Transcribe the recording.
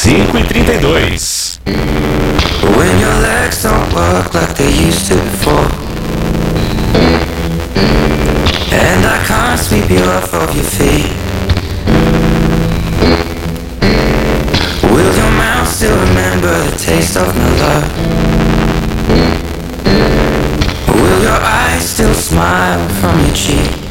5h32. When your legs don't work like they used to before, and I can't sweep you off of your feet, will your mouth still remember the taste of my love? Will your eyes still smile from your cheek?